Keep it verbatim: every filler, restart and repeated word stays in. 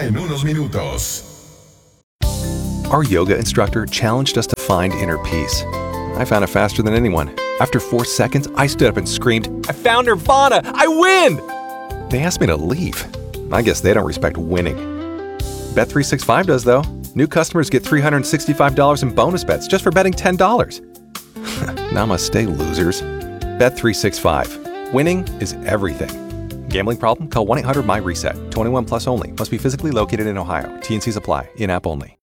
en unos minutos. Our yoga instructor challenged us to find inner peace. I found it faster than anyone. After four seconds, I stood up and screamed, "I found Nirvana! I win!" They asked me to leave. I guess they don't respect winning. Bet three sixty-five does, though. New customers get three hundred sixty-five dollars in bonus bets just for betting ten dollars. Namaste, losers. Bet three sixty-five. Winning is everything. Gambling problem? Call one eight hundred M Y RESET. twenty-one plus only. Must be physically located in Ohio. T N Cs apply. In-app only.